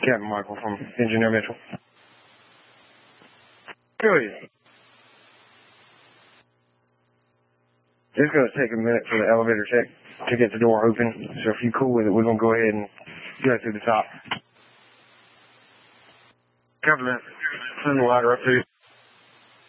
Captain Michael from Engineer Mitchell. Good. It's going to take a minute for the elevator check to get the door open, so if you're cool with it, we're going to go ahead and go through the top. Copy that. Send the ladder up to you.